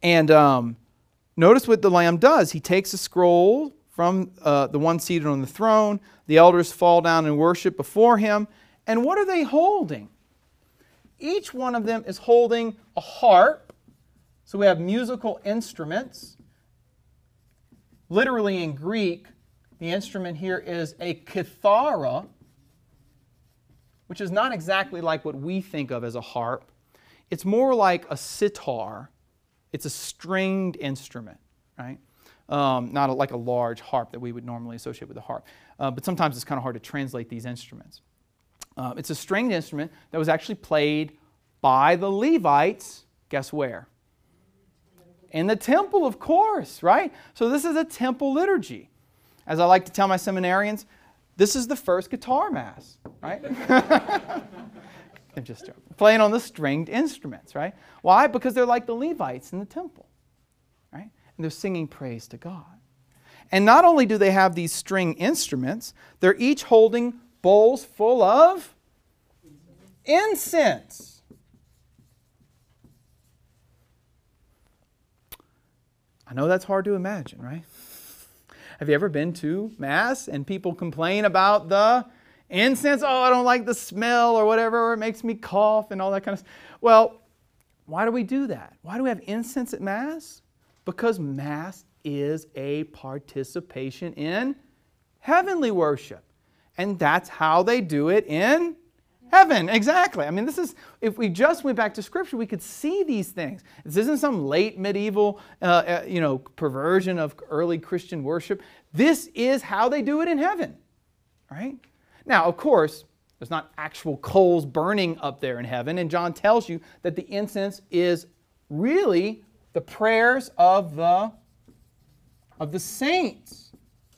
And notice what the Lamb does. He takes a scroll from the one seated on the throne. The elders fall down and worship before him. And what are they holding? Each one of them is holding a harp. So we have musical instruments. Literally in Greek, the instrument here is a kithara, which is not exactly like what we think of as a harp. It's more like a sitar. It's a stringed instrument, right? Not like a large harp that we would normally associate with a harp. But sometimes it's kind of hard to translate these instruments. It's a stringed instrument that was actually played by the Levites. Guess where? In the temple, of course, right? So this is a temple liturgy. As I like to tell my seminarians, this is the first guitar mass, right? I'm just joking. Playing on the stringed instruments, right? Why? Because they're like the Levites in the temple, right? And they're singing praise to God. And not only do they have these string instruments, they're each holding bowls full of incense. I know that's hard to imagine, right? Have you ever been to Mass and people complain about the incense? Oh, I don't like the smell or whatever, or it makes me cough and all that kind of stuff. Well, why do we do that? Why do we have incense at Mass? Because Mass is a participation in heavenly worship. And that's how they do it in heaven. Exactly. I mean, this is, if we just went back to Scripture, we could see these things. This isn't some late medieval, perversion of early Christian worship. This is how they do it in heaven. Right? Now, of course, there's not actual coals burning up there in heaven. And John tells you that the incense is really the prayers of the saints.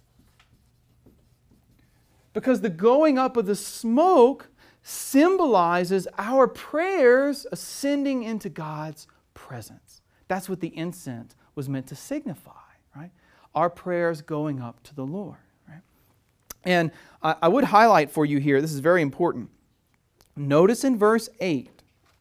Because the going up of the smoke symbolizes our prayers ascending into God's presence. That's what the incense was meant to signify, right? Our prayers going up to the Lord, right? And I would highlight for you here, this is very important. Notice in verse 8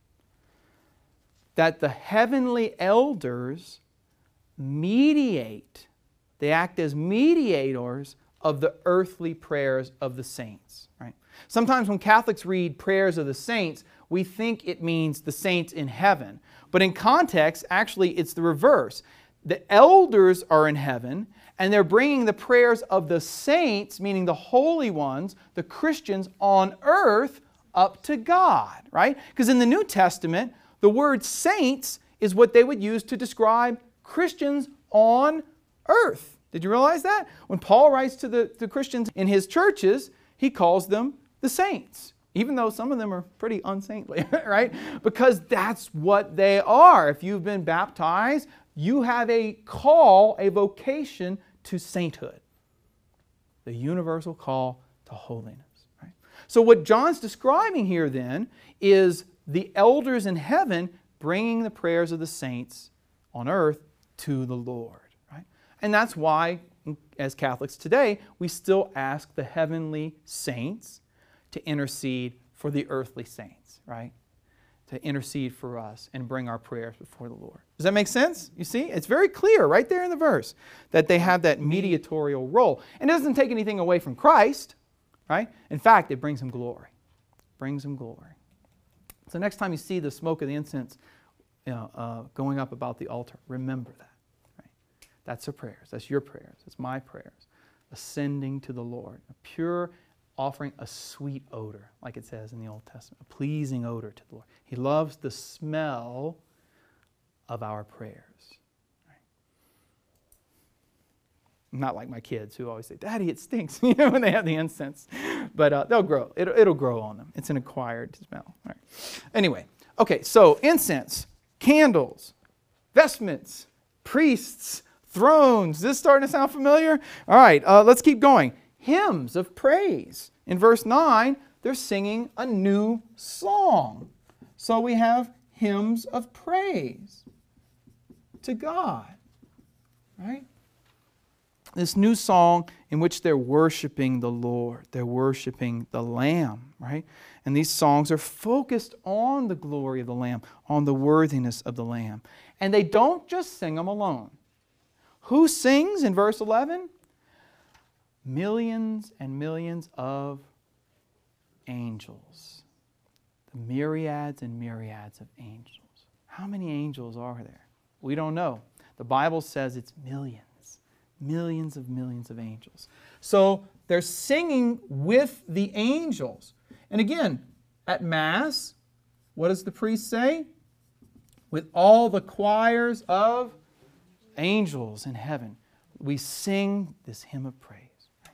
that the heavenly elders mediate. They act as mediators of the earthly prayers of the saints, right? Sometimes when Catholics read prayers of the saints, we think it means the saints in heaven. But in context, actually, it's the reverse. The elders are in heaven, and they're bringing the prayers of the saints, meaning the holy ones, the Christians on earth, up to God, right? Because in the New Testament, the word saints is what they would use to describe Christians on earth. Did you realize that? When Paul writes to the Christians in his churches, he calls them the saints, even though some of them are pretty unsaintly, right? Because that's what they are. If you've been baptized, you have a call, a vocation to sainthood. The universal call to holiness, right? So what John's describing here then is the elders in heaven bringing the prayers of the saints on earth to the Lord, right? And that's why, as Catholics today, we still ask the heavenly saints to intercede for the earthly saints, right? To intercede for us and bring our prayers before the Lord. Does that make sense? You see? It's very clear right there in the verse that they have that mediatorial role. And it doesn't take anything away from Christ, right? In fact, it brings Him glory. Brings Him glory. So next time you see the smoke of the incense going up about the altar, remember that. Right? That's their prayers. That's your prayers. That's my prayers. Ascending to the Lord. A pure offering, a sweet odor, like it says in the Old Testament. A pleasing odor to the Lord. He loves the smell of our prayers. Right? Not like my kids who always say, "Daddy, it stinks," when they have the incense. But they'll grow. It'll grow on them. It's an acquired smell. All right. Anyway, okay, so incense, candles, vestments, priests, thrones. Is this starting to sound familiar? All right, let's keep going. Hymns of praise. In verse 9, they're singing a new song. So we have hymns of praise to God, right? This new song in which they're worshiping the Lord. They're worshiping the Lamb, right? And these songs are focused on the glory of the Lamb, on the worthiness of the Lamb. And they don't just sing them alone. Who sings in verse 11? Millions and millions of angels. The myriads and myriads of angels. How many angels are there? We don't know. The Bible says it's millions. Millions of angels. So they're singing with the angels. And again, at Mass, what does the priest say? With all the choirs of angels in heaven, we sing this hymn of praise.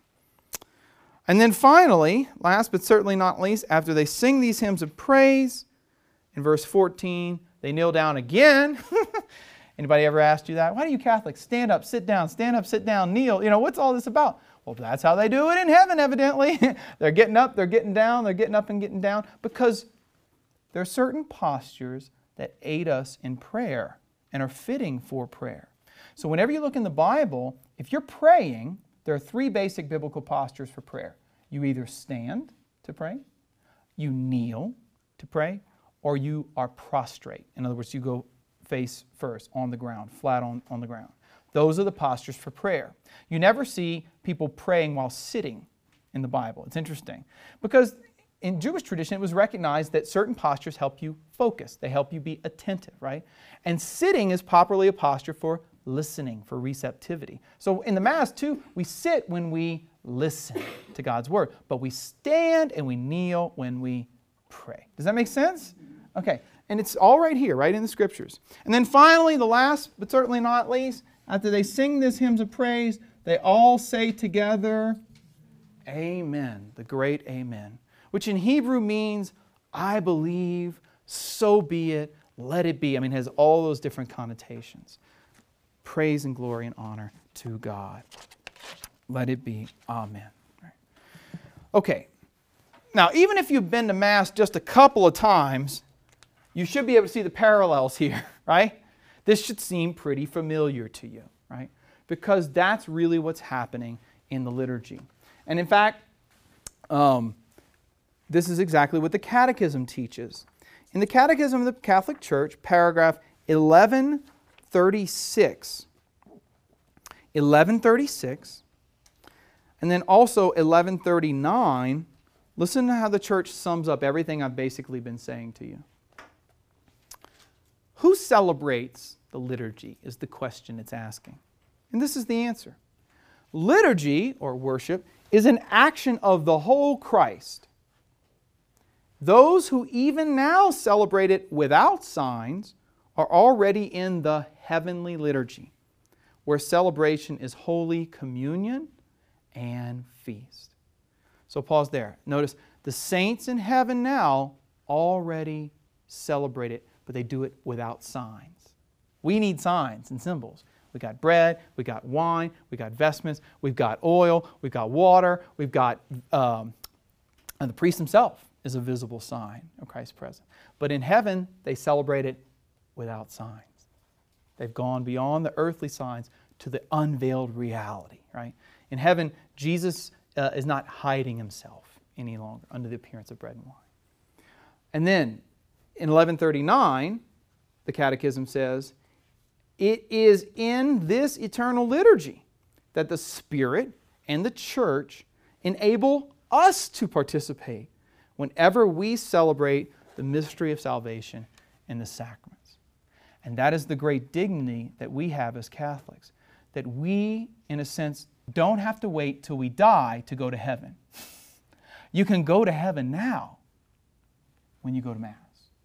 And then finally, last but certainly not least, after they sing these hymns of praise, in verse 14, they kneel down again. Anybody ever asked you that? Why do you Catholics stand up, sit down, kneel? What's all this about? Well, that's how they do it in heaven, evidently. They're getting up, they're getting down, they're getting up and getting down, because there are certain postures that aid us in prayer and are fitting for prayer. So whenever you look in the Bible, if you're praying, there are three basic biblical postures for prayer. You either stand to pray, you kneel to pray, or you are prostrate. In other words, you go face first on the ground, flat on the ground. Those are the postures for prayer. You never see people praying while sitting in the Bible. It's interesting because in Jewish tradition, it was recognized that certain postures help you focus. They help you be attentive, right? And sitting is properly a posture for listening, for receptivity. So in the Mass, too, we sit when we listen to God's Word, but we stand and we kneel when we pray. Does that make sense? Okay. And it's all right here, right in the Scriptures. And then finally, the last, but certainly not least, after they sing these hymns of praise, they all say together, Amen, the great Amen, which in Hebrew means, I believe, so be it, let it be. I mean, it has all those different connotations. Praise and glory and honor to God. Let it be. Amen. Okay. Now, even if you've been to Mass just a couple of times, you should be able to see the parallels here, right? This should seem pretty familiar to you, right? Because that's really what's happening in the liturgy. And in fact, this is exactly what the Catechism teaches. In the Catechism of the Catholic Church, paragraph 1136, and then also 1139, listen to how the Church sums up everything I've basically been saying to you. Who celebrates the liturgy is the question it's asking. And this is the answer. Liturgy, or worship, is an action of the whole Christ. Those who even now celebrate it without signs are already in the heavenly liturgy, where celebration is Holy Communion and feast. So pause there. Notice the saints in heaven now already celebrate it, but they do it without signs. We need signs and symbols. We got bread, we got wine, we got vestments, we've got oil, we've got water, we've got, and the priest himself is a visible sign of Christ's presence. But in heaven, they celebrate it without signs. They've gone beyond the earthly signs to the unveiled reality, right? In heaven, Jesus is not hiding himself any longer under the appearance of bread and wine. And then, in 1139, the Catechism says, it is in this eternal liturgy that the Spirit and the Church enable us to participate whenever we celebrate the mystery of salvation and the sacraments. And that is the great dignity that we have as Catholics, that we, in a sense, don't have to wait till we die to go to heaven. You can go to heaven now when you go to Mass.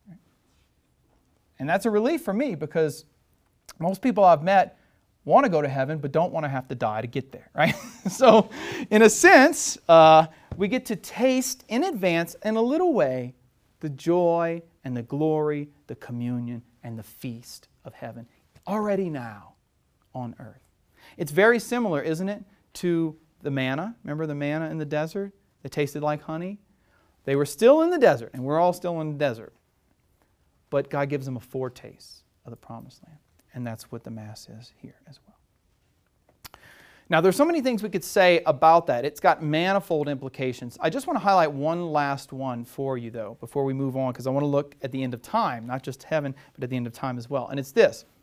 And that's a relief for me, because most people I've met want to go to heaven but don't want to have to die to get there, right? So, in a sense, we get to taste in advance, in a little way, the joy and the glory, the communion and the feast of heaven already now on earth. It's very similar, isn't it, to the manna. Remember the manna in the desert that tasted like honey? They were still in the desert, and we're all still in the desert. But God gives them a foretaste of the promised land. And that's what the Mass is here as well. Now, there's so many things we could say about that. It's got manifold implications. I just want to highlight one last one for you, though, before we move on, because I want to look at the end of time, not just heaven, but at the end of time as well. And it's this.